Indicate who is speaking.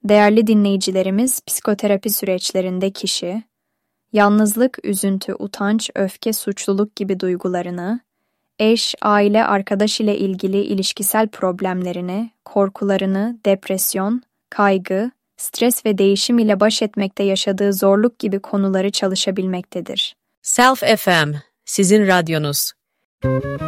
Speaker 1: Değerli dinleyicilerimiz, psikoterapi süreçlerinde kişi, yalnızlık, üzüntü, utanç, öfke, suçluluk gibi duygularını, eş, aile, arkadaş ile ilgili ilişkisel problemlerini, korkularını, depresyon, kaygı, stres ve değişim ile baş etmekte yaşadığı zorluk gibi konuları çalışabilmektedir.
Speaker 2: Self FM, sizin radyonuz.